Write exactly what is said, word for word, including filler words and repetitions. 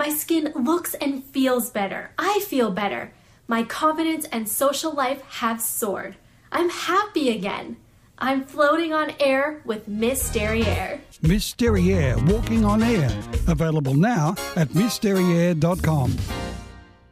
My skin looks and feels better. I feel better. My confidence and social life have soared. I'm happy again. I'm floating on air with Miss Derriere. Miss Derriere, walking on air. Available now at miss derriere dot com.